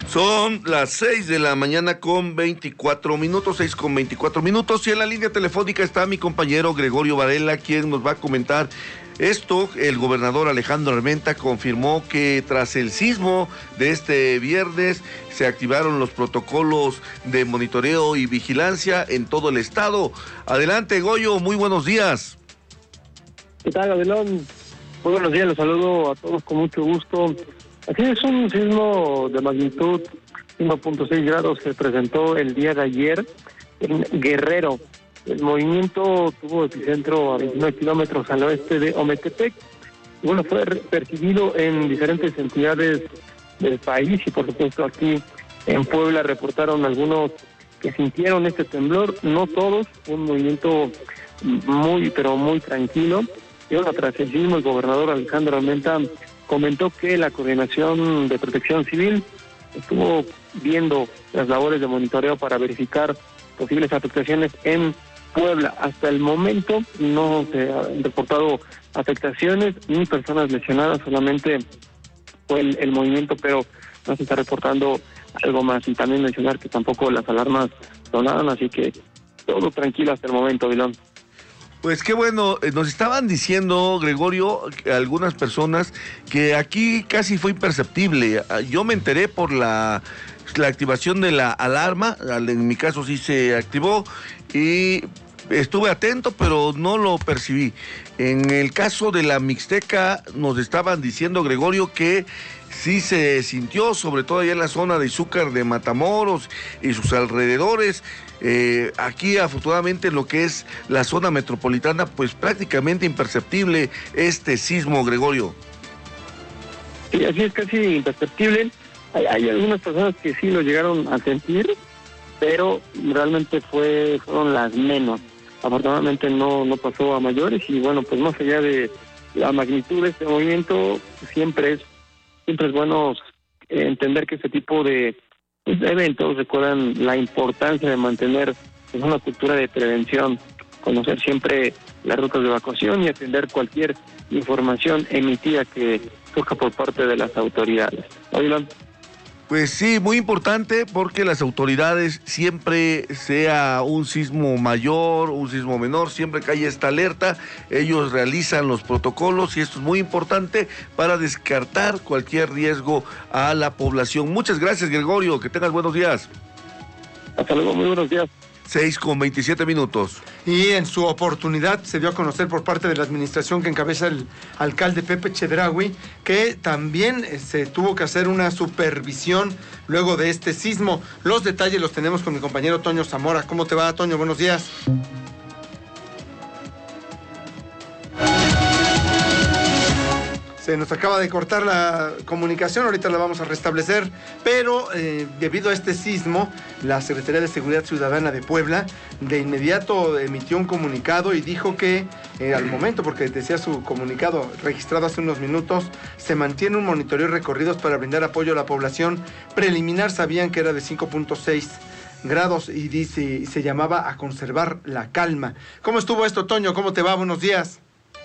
Son las 6 de la mañana con 24 minutos, 6 con 24 minutos, y en la línea telefónica está mi compañero Gregorio Varela, quien nos va a comentar esto. El gobernador Alejandro Armenta confirmó que tras el sismo de este viernes se activaron los protocolos de monitoreo y vigilancia en todo el estado. Adelante, Goyo, muy buenos días. ¿Qué tal, Abelón? Muy buenos días, los saludo a todos con mucho gusto. Así es, un sismo de magnitud 5.6 grados se presentó el día de ayer en Guerrero. El movimiento tuvo epicentro a 29 kilómetros al oeste de Ometepec. Y bueno, fue percibido en diferentes entidades del país y por supuesto aquí en Puebla reportaron algunos que sintieron este temblor, no todos, un movimiento muy, pero muy tranquilo. Y bueno, tras el sismo, el gobernador Alejandro Armenta comentó que la Coordinación de Protección Civil estuvo viendo las labores de monitoreo para verificar posibles afectaciones en Puebla. Hasta el momento no se han reportado afectaciones ni personas lesionadas, solamente fue el movimiento, pero no se está reportando algo más. Y también mencionar que tampoco las alarmas sonaron, así que todo tranquilo hasta el momento, Vilón. Pues qué bueno, nos estaban diciendo, Gregorio, algunas personas que aquí casi fue imperceptible. Yo me enteré por la activación de la alarma, en mi caso sí se activó y estuve atento, pero no lo percibí. En el caso de la Mixteca nos estaban diciendo, Gregorio, que sí se sintió, sobre todo allá en la zona de Izúcar de Matamoros y sus alrededores. Aquí afortunadamente lo que es la zona metropolitana, pues prácticamente imperceptible este sismo, Gregorio. Sí, así es, casi imperceptible. Hay algunas personas que sí lo llegaron a sentir, pero realmente fueron las menos. Afortunadamente no pasó a mayores y bueno, pues más allá de la magnitud de este movimiento, siempre es bueno entender que este tipo de eventos recuerdan la importancia de mantener una cultura de prevención, conocer siempre las rutas de evacuación y atender cualquier información emitida que surja por parte de las autoridades. Oigan. Pues sí, muy importante porque las autoridades, siempre sea un sismo mayor, un sismo menor, siempre que haya esta alerta, ellos realizan los protocolos y esto es muy importante para descartar cualquier riesgo a la población. Muchas gracias, Gregorio, que tengas buenos días. Hasta luego, muy buenos días. 6 con 27 minutos. Y en su oportunidad se dio a conocer por parte de la administración que encabeza el alcalde Pepe Chedraui que también se tuvo que hacer una supervisión luego de este sismo. Los detalles los tenemos con mi compañero Toño Zamora. ¿Cómo te va, Toño? Buenos días. Se nos acaba de cortar la comunicación, ahorita la vamos a restablecer, pero debido a este sismo, la Secretaría de Seguridad Ciudadana de Puebla de inmediato emitió un comunicado y dijo que al momento, porque decía su comunicado registrado hace unos minutos, se mantiene un monitoreo y recorridos para brindar apoyo a la población. Preliminar sabían que era de 5.6 grados y dice, se llamaba a conservar la calma. ¿Cómo estuvo esto, Toño? ¿Cómo te va? Buenos días.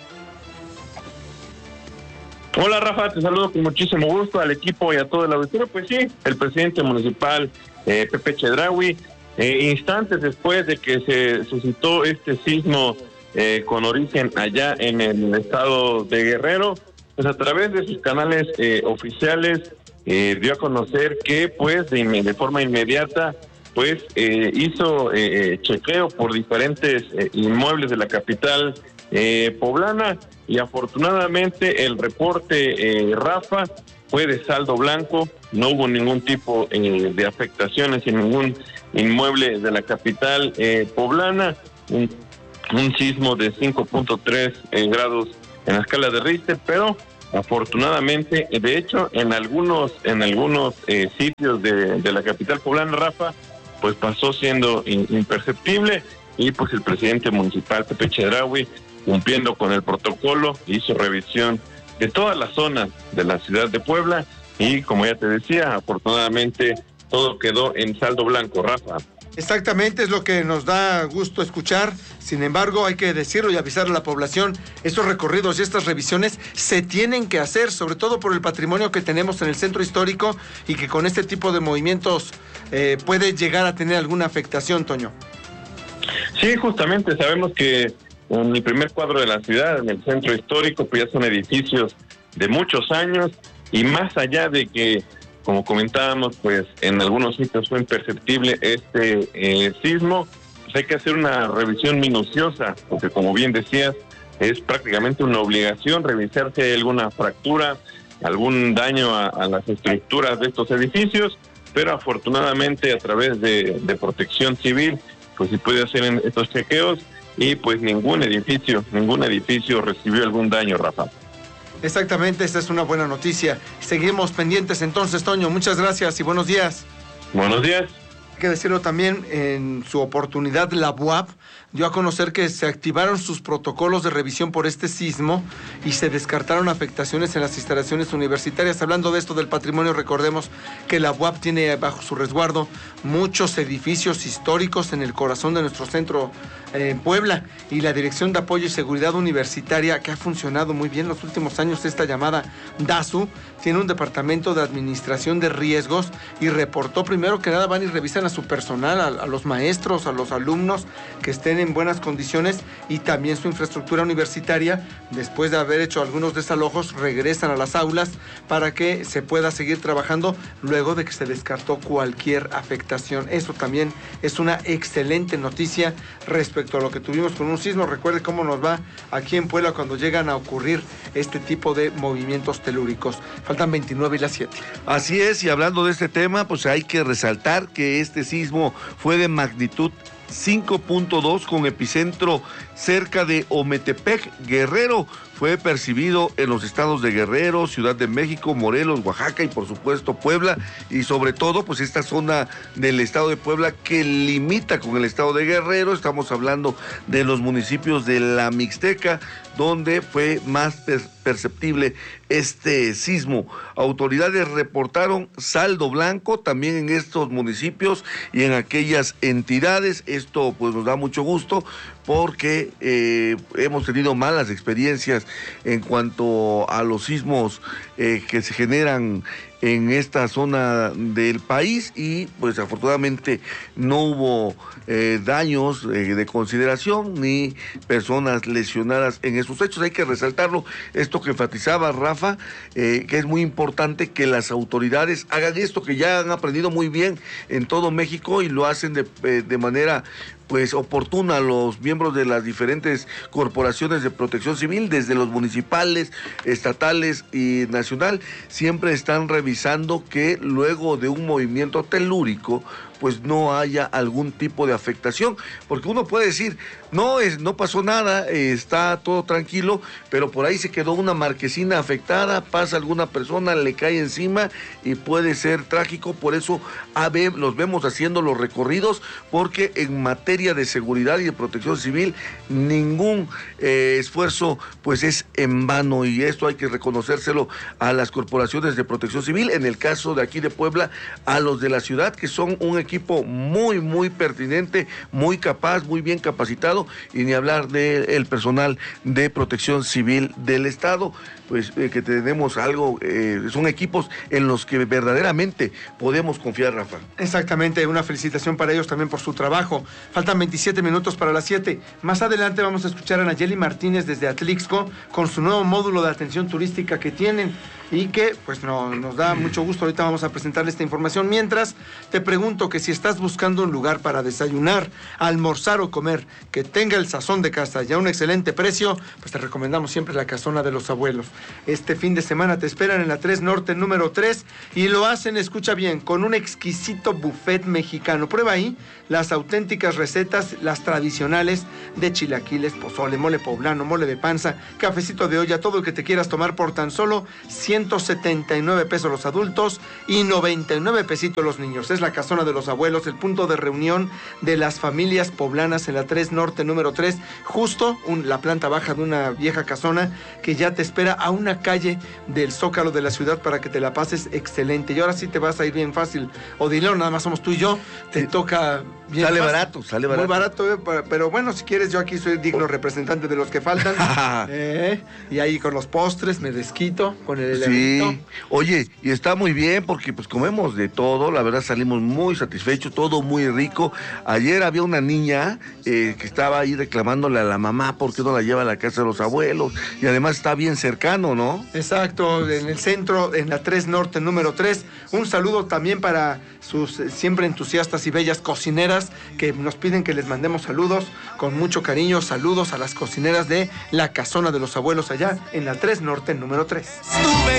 Hola, Rafa, te saludo con muchísimo gusto al equipo y a todo el auditorio. Pues sí, el presidente municipal Pepe Chedraui, instantes después de que se suscitó este sismo con origen allá en el estado de Guerrero, pues a través de sus canales oficiales dio a conocer que pues de forma inmediata pues hizo chequeo por diferentes inmuebles de la capital poblana. Y afortunadamente el reporte, Rafa, fue de saldo blanco, no hubo ningún tipo de afectaciones en ningún inmueble de la capital poblana, un sismo de 5.3 grados en la escala de Richter, pero afortunadamente, de hecho, en algunos sitios de la capital poblana, Rafa, pues pasó siendo imperceptible y pues el presidente municipal, Pepe Chedraui, cumpliendo con el protocolo, hizo revisión de todas las zonas de la ciudad de Puebla y como ya te decía, afortunadamente todo quedó en saldo blanco, Rafa. Exactamente, es lo que nos da gusto escuchar. Sin embargo, hay que decirlo y avisar a la población, estos recorridos y estas revisiones se tienen que hacer, sobre todo por el patrimonio que tenemos en el centro histórico y que con este tipo de movimientos puede llegar a tener alguna afectación, Toño. Sí, justamente sabemos que en el primer cuadro de la ciudad, en el centro histórico, pues ya son edificios de muchos años y más allá de que, como comentábamos, pues en algunos sitios fue imperceptible este sismo, pues hay que hacer una revisión minuciosa, porque como bien decías, es prácticamente una obligación revisar si hay alguna fractura, algún daño a las estructuras de estos edificios, pero afortunadamente a través de Protección Civil, pues se puede hacer estos chequeos y pues ningún edificio recibió algún daño, Rafa. Exactamente, esta es una buena noticia. Seguimos pendientes entonces, Toño. Muchas gracias y buenos días. Buenos días. Hay que decirlo también, en su oportunidad la BUAP dio a conocer que se activaron sus protocolos de revisión por este sismo y se descartaron afectaciones en las instalaciones universitarias. Hablando de esto del patrimonio, recordemos que la BUAP tiene bajo su resguardo muchos edificios históricos en el corazón de nuestro centro en Puebla, y la Dirección de Apoyo y Seguridad Universitaria, que ha funcionado muy bien los últimos años, esta llamada DASU, tiene un departamento de administración de riesgos y reportó primero que nada van y revisan a su personal, a los maestros, a los alumnos que estén en buenas condiciones, y también su infraestructura universitaria. Después de haber hecho algunos desalojos, regresan a las aulas para que se pueda seguir trabajando luego de que se descartó cualquier afectación. Eso también es una excelente noticia respecto a lo que tuvimos con un sismo. Recuerde cómo nos va aquí en Puebla cuando llegan a ocurrir este tipo de movimientos telúricos. Faltan 29 y las 7. Así es, y hablando de este tema, pues hay que resaltar que este sismo fue de magnitud 5.2 con epicentro cerca de Ometepec, Guerrero. Fue percibido en los estados de Guerrero, Ciudad de México, Morelos, Oaxaca y por supuesto Puebla, y sobre todo pues esta zona del estado de Puebla que limita con el estado de Guerrero. Estamos hablando de los municipios de la Mixteca, donde fue más perceptible este sismo. Autoridades reportaron saldo blanco también en estos municipios y en aquellas entidades. Esto pues nos da mucho gusto porque hemos tenido malas experiencias en cuanto a los sismos que se generan en esta zona del país, y pues afortunadamente no hubo daños de consideración ni personas lesionadas en esos hechos. Hay que resaltarlo, esto que enfatizaba Rafa, que es muy importante que las autoridades hagan esto, que ya han aprendido muy bien en todo México y lo hacen de manera pues oportuna. Los miembros de las diferentes corporaciones de protección civil, desde los municipales, estatales y nacional, siempre están revisando que luego de un movimiento telúrico pues no haya algún tipo de afectación, porque uno puede decir, no pasó nada, está todo tranquilo, pero por ahí se quedó una marquesina afectada, pasa alguna persona, le cae encima y puede ser trágico. Por eso los vemos haciendo los recorridos, porque en materia de seguridad y de protección civil ningún esfuerzo pues es en vano, y esto hay que reconocérselo a las corporaciones de protección civil, en el caso de aquí de Puebla, a los de la ciudad, que son un equipo muy pertinente, muy capaz, muy bien capacitado, y ni hablar del personal de protección civil del estado, pues que tenemos algo, son equipos en los que verdaderamente podemos confiar, Rafa. Exactamente, una felicitación para ellos también por su trabajo. Faltan 27 minutos para las 7. Más adelante vamos a escuchar a Nayeli Martínez desde Atlixco con su nuevo módulo de atención turística que tienen y que pues nos da mucho gusto. Ahorita vamos a presentarle esta información. Mientras, te pregunto que si estás buscando un lugar para desayunar, almorzar o comer que tenga el sazón de casa y a un excelente precio, pues te recomendamos siempre la Casona de los Abuelos. Este fin de semana te esperan en la 3 Norte número 3 y lo hacen, escucha bien, con un exquisito buffet mexicano. Prueba ahí las auténticas recetas, las tradicionales de chilaquiles, pozole, mole poblano, mole de panza, cafecito de olla, todo lo que te quieras tomar por tan solo 179 pesos los adultos y 99 pesitos los niños. Es la Casona de los Abuelos, el punto de reunión de las familias poblanas en la 3 Norte número 3, justo la planta baja de una vieja casona que ya te espera a una calle del Zócalo de la ciudad para que te la pases excelente. Y ahora sí te vas a ir bien fácil. Odilon, nada más somos tú y yo. Te toca bien Sale fácil. barato, sale barato. Muy barato, pero bueno, si quieres, yo aquí soy digno representante de los que faltan. Y ahí con los postres me desquito, con el Sí, evento. oye, y está muy bien porque pues comemos de todo, la verdad salimos muy satisfechos, todo muy rico. Ayer había una niña que estaba ahí reclamándole a la mamá por qué no la lleva a la casa de los abuelos, y además está bien cercano, ¿no? Exacto, en el centro, en la 3 Norte, número 3. Un saludo también para sus siempre entusiastas y bellas cocineras que nos piden que les mandemos saludos con mucho cariño. Saludos a las cocineras de la Casona de los Abuelos allá en la 3 Norte, número 3. Estuve